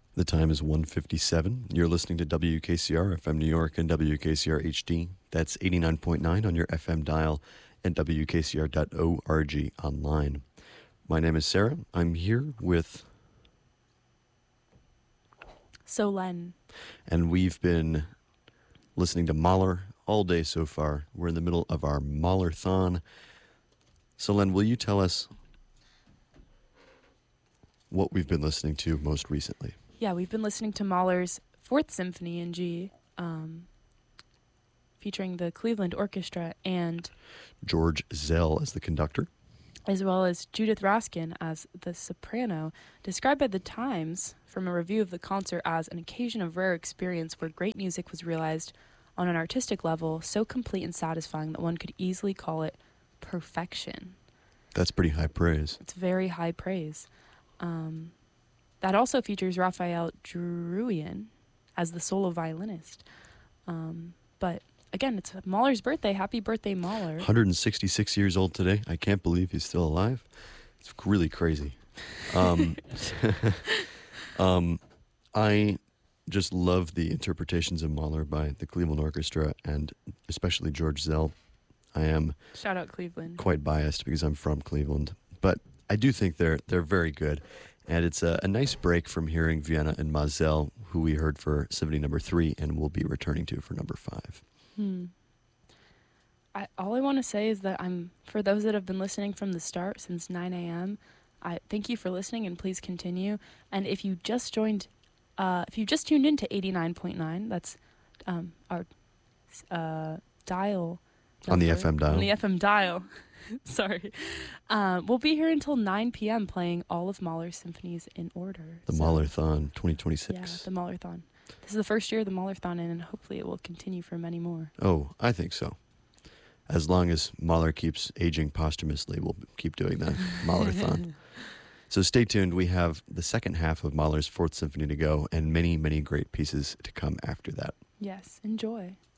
The time is 1:57. You're listening to WKCR FM New York and WKCR HD. That's 89.9 on your FM dial and WKCR.org online. My name is Sarah. I'm here with Solen. And we've been listening to Mahler all day so far. We're in the middle of our Mahler-thon. Solen, will you tell us what we've been listening to most recently? Yeah, we've been listening to Mahler's Fourth Symphony in G, featuring the Cleveland Orchestra and George Szell as the conductor, as well as Judith Raskin as the soprano, described by The Times from a review of the concert as an occasion of rare experience where great music was realized on an artistic level so complete and satisfying that one could easily call it perfection. That's pretty high praise. It's very high praise. That also features Raphael Drouin as the solo violinist. But again, it's Mahler's birthday. Happy birthday, Mahler. 166 years old today. I can't believe he's still alive. It's really crazy. I just love the interpretations of Mahler by the Cleveland Orchestra and especially George Szell. I am Shout out Cleveland. Quite biased because I'm from Cleveland, but I do think they're very good. And it's a nice break from hearing Vienna and Mazel, who we heard for Symphony Number 3 and will be returning to for Number 5. All I want to say is that for those that have been listening from the start since 9 a.m., I thank you for listening and please continue. And if you just tuned into 89.9, that's our dial number. On the FM dial. On the FM dial. Sorry. We'll be here until 9 p.m. playing all of Mahler's symphonies in order. The Mahler-thon 2026. Yeah, the Mahler-thon. This is the first year of the Mahler-thon, and hopefully it will continue for many more. Oh, I think so. As long as Mahler keeps aging posthumously, we'll keep doing that Mahler-thon. So stay tuned. We have the second half of Mahler's Fourth Symphony to go and many, many great pieces to come after that. Yes, enjoy.